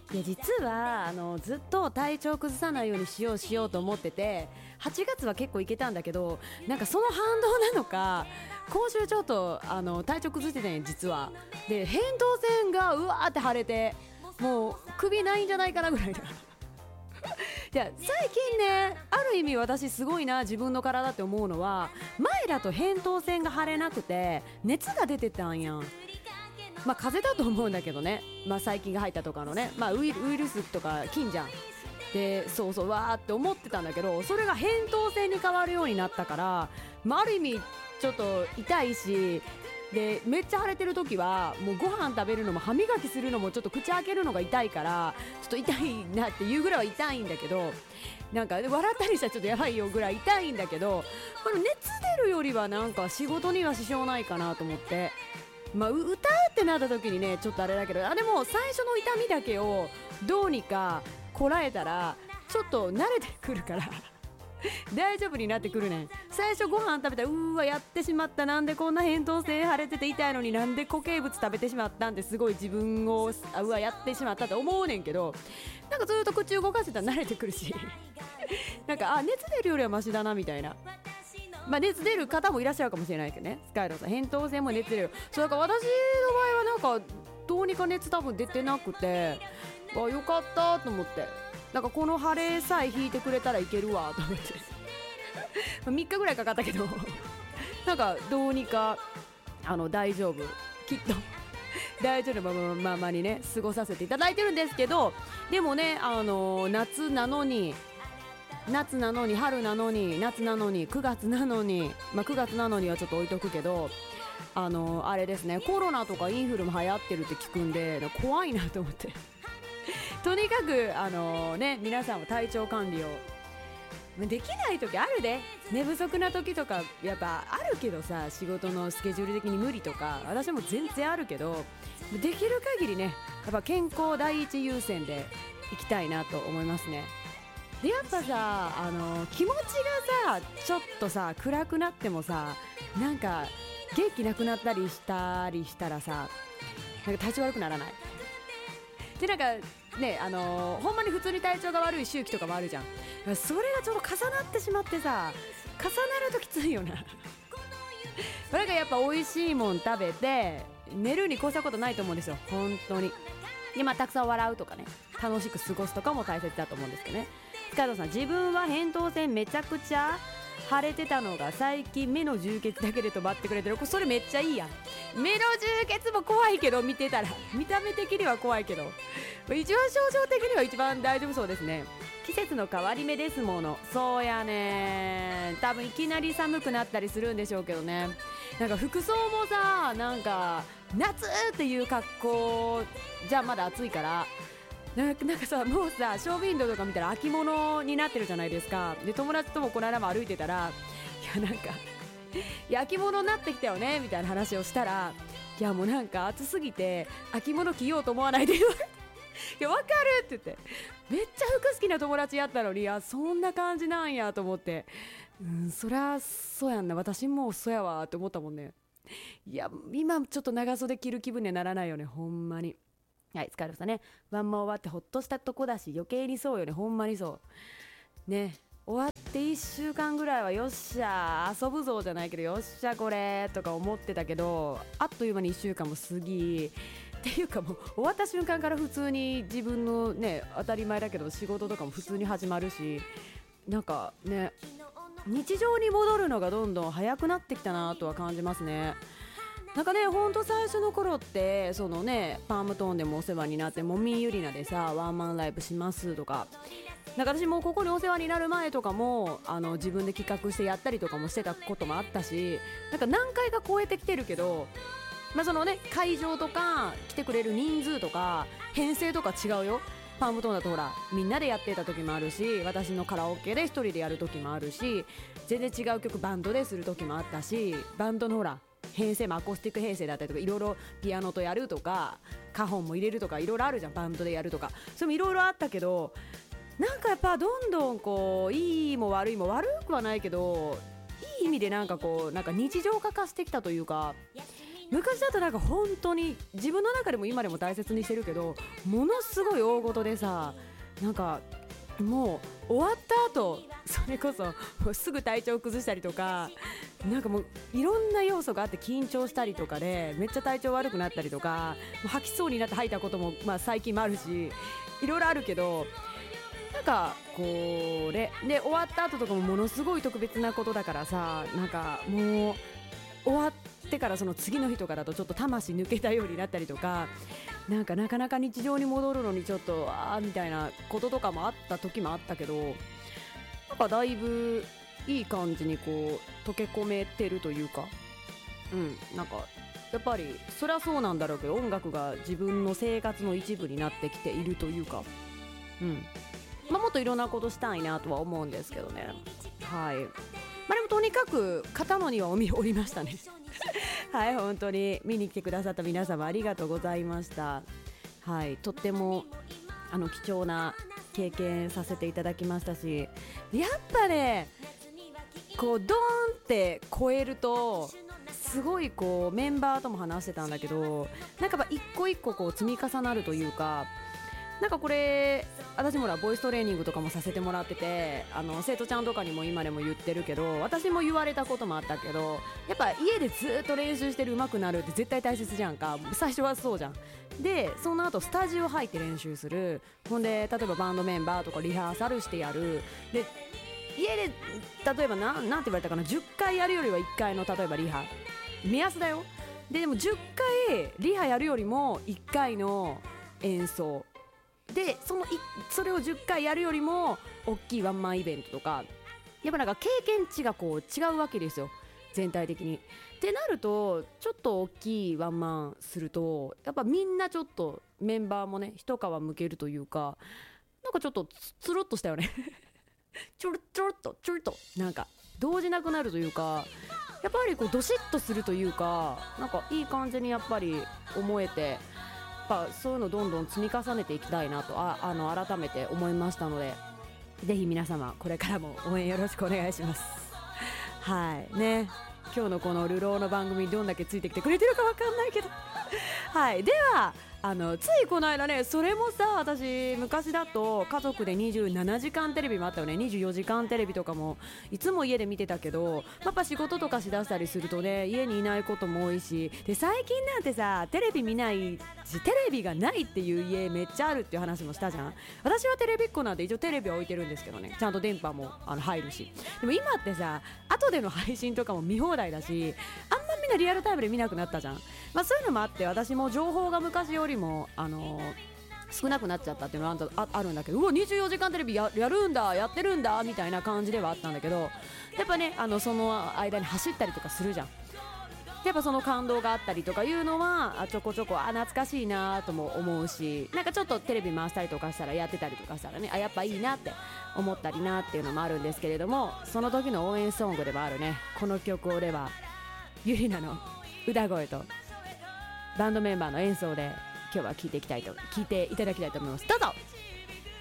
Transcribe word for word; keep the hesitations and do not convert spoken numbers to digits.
いや実はあのずっと体調崩さないようにしようしようと思ってて、はちがつは結構いけたんだけど、なんかその反動なのか今週ちょっとあの体調崩してたんや実は。で扁桃腺がうわーって腫れて、もう首ないんじゃないかなぐらいだいや最近ね、ある意味私すごいな自分の体って思うのは、前だと扁桃腺が腫れなくて熱が出てたんやん。まあ風邪だと思うんだけどね、まあ細菌が入ったとかのね、まあウイル、ウイルスとか菌じゃん。でそうそうわーって思ってたんだけど、それが扁桃腺に変わるようになったから、まあ、ある意味ちょっと痛いし、でめっちゃ腫れてる時はもうご飯食べるのも歯磨きするのもちょっと口開けるのが痛いから、ちょっと痛いなっていうぐらいは痛いんだけど、なんか笑ったりしたらちょっとやばいよぐらい痛いんだけど、この熱出るよりはなんか仕事には支障ないかなと思って、まあ、歌うってなった時にねちょっとあれだけど、あでも最初の痛みだけをどうにかこらえたらちょっと慣れてくるから大丈夫になってくるねん。最初ご飯食べたらうーわやってしまった、なんでこんな扁桃腺腫れてて痛いのになんで固形物食べてしまったんってすごい自分をあうわやってしまったって思うねんけど、なんかずっと口動かしてたら慣れてくるしなんかあ熱出るよりはマシだなみたいな。まあ、熱出る方もいらっしゃるかもしれないけどね、スカイロさん扁桃腺も熱出る。そうだから私の場合はなんかどうにか熱多分出てなくて、あよかったと思って、なんかこの腫れさえ引いてくれたらいけるわと思ってみっかぐらいかかったけどなんかどうにかあの大丈夫、きっと大丈夫なままにね過ごさせていただいてるんですけど、でもねあの夏なのに夏なのに春なのに夏なのにくがつなのに、まあ、くがつなのにはちょっと置いとくけど、あのあれですね、コロナとかインフルも流行ってるって聞くんで怖いなと思ってとにかくあのね皆さんも体調管理をできない時あるで、寝不足な時とかやっぱあるけどさ、仕事のスケジュール的に無理とか私も全然あるけど、できる限りねやっぱ健康第一優先でいきたいなと思いますね。でやっぱさあの気持ちがさちょっとさ暗くなってもさ、なんか元気なくなったりしたりしたらさ、なんか体調悪くならないで、なんかねあのー、ほんまに普通に体調が悪い周期とかもあるじゃん。それがちょっと重なってしまってさ、重なるときついよなそれがやっぱ美味しいもん食べて寝るに越したことないと思うんですよ本当に。でまあたくさん笑うとかね、楽しく過ごすとかも大切だと思うんですけどね。塚藤さん、自分は扁桃腺めちゃくちゃ腫れてたのが最近目の充血だけで止まってくれてる。それめっちゃいいやん。目の充血も怖いけど見てたら見た目的には怖いけど一番症状的には一番大丈夫そうですね。季節の変わり目ですもの。そうやね、多分いきなり寒くなったりするんでしょうけどね。なんか服装もさ、なんか夏っていう格好じゃまだ暑いからなんか、なんかさもうさショーウィンドウとか見たら秋物になってるじゃないですか。で友達ともこの間も歩いてたら、いやなんかいや秋物になってきたよねみたいな話をしたら、いやもうなんか暑すぎて秋物着ようと思わないで言われていやわかるって言って、めっちゃ服好きな友達やったのに、いやそんな感じなんやと思って、うんそりゃそうやんな、私もそうやわって思ったもんね。いや今ちょっと長袖着る気分にはならないよねほんまに。はい、疲れましたね。ワンマン終わってほっとしたとこだし余計にそうよね、ほんまにそうね。終わっていっしゅうかんぐらいはよっしゃ遊ぶぞじゃないけどよっしゃこれとか思ってたけど、あっという間にいっしゅうかんも過ぎっていうかもう終わった瞬間から普通に自分のね当たり前だけど仕事とかも普通に始まるし、なんかね日常に戻るのがどんどん早くなってきたなとは感じますね。なんかねほんと最初の頃ってそのねパームトーンでもお世話になって、もみゆりなでさワンマンライブしますとか、なんか私もここにお世話になる前とかもあの自分で企画してやったりとかもしてたこともあったし、なんか何回か超えてきてるけど、まあそのね会場とか来てくれる人数とか編成とか違うよ。パームトーンだとほらみんなでやってた時もあるし、私のカラオケで一人でやる時もあるし、全然違う曲バンドでする時もあったし、バンドのほら編成もアコースティック編成だったりとかいろいろピアノとやるとかカホンも入れるとかいろいろあるじゃん、バンドでやるとか。それもいろいろあったけど、なんかやっぱどんどんこういいも悪いも悪くはないけどいい意味でなんかこうなんか日常化化してきたというか、 昔だとなんか本当に自分の中でも今でも大切にしてるけど、ものすごい大事でさ、なんかもう終わった後それこそもうすぐ体調崩したりとか、なんかもういろんな要素があって緊張したりとかでめっちゃ体調悪くなったりとか、もう吐きそうになって吐いたこともまあ最近もあるし、いろいろあるけど、なんかこれで終わった後とかもものすごい特別なことだからさ、なんかもう終わってからその次の日とかだとちょっと魂抜けたようになったりとか、なんかなかなか日常に戻るのにちょっとあーみたいなこととかもあった時もあったけど、なんかだいぶいい感じにこう溶け込めてるというか、うんなんかやっぱりそりゃそうなんだろうけど、音楽が自分の生活の一部になってきているというか、うんまあ、もっといろんなことしたいなとは思うんですけどね。はい、まあ、でもとにかく片野にはお見おりましたねはい、本当に見に来てくださった皆様ありがとうございました。はい、とってもあの貴重な経験させていただきましたし、やっぱねこうドーンって超えるとすごいこうメンバーとも話してたんだけど、なんかやっぱ一個一個こう積み重なるというか、なんかこれ私もらボイストレーニングとかもさせてもらってて、あの生徒ちゃんとかにも今でも言ってるけど、私も言われたこともあったけど、やっぱ家でずっと練習してる上手くなるって絶対大切じゃんか。最初はそうじゃん。でその後スタジオ入って練習する、ほんで例えばバンドメンバーとかリハーサルしてやる、で家で例えばななんて言われたかな、じゅっかいやるよりはいっかいの例えばリハ目安だよ。ででもじゅっかいリハやるよりもいっかいの演奏で、そのいそれをじゅっかいやるよりも大きいワンマンイベントとか、やっぱなんか経験値がこう違うわけですよ全体的に。ってなるとちょっと大きいワンマンするとやっぱみんなちょっとメンバーもね一皮むけるというか、なんかちょっと つ, つるっとしたよねちょろちょろっとちょろっとなんか動じなくなるというか、やっぱりこうドシッとするというか、なんかいい感じにやっぱり思えて、やっぱそういうのどんどん積み重ねていきたいなとああの改めて思いましたので、ぜひ皆様これからも応援よろしくお願いしますはいね、今日のこの流浪の番組にどんだけついてきてくれてるかわかんないけどはいではあのついこの間ね、それもさ私昔だと家族でにじゅうななじかんテレビもあったよね。にじゅうよじかんテレビとかもいつも家で見てたけど、やっぱ仕事とかしだしたりするとね家にいないことも多いし、で最近なんてさテレビ見ないしテレビがないっていう家めっちゃあるっていう話もしたじゃん。私はテレビっ子なんで一応テレビは置いてるんですけどね、ちゃんと電波もあの入るし。でも今ってさ後での配信とかも見放題だし、あんまみんなリアルタイムで見なくなったじゃん。まあ、そういうのもあって私も情報が昔よりも、あのー、少なくなっちゃったっていうのは あ, あるんだけど、うわにじゅうよじかんテレビ や, やるんだやってるんだみたいな感じではあったんだけど、やっぱねあのその間に走ったりとかするじゃん。やっぱその感動があったりとかいうのはあちょこちょこあ懐かしいなとも思うし、なんかちょっとテレビ回したりとかしたらやってたりとかしたらね、あやっぱいいなって思ったりなっていうのもあるんですけれども、その時の応援ソングでもあるねこの曲をではゆりなの歌声とバンドメンバーの演奏で今日は聴いていきたいと聴いていただきたいと思います。どうぞ。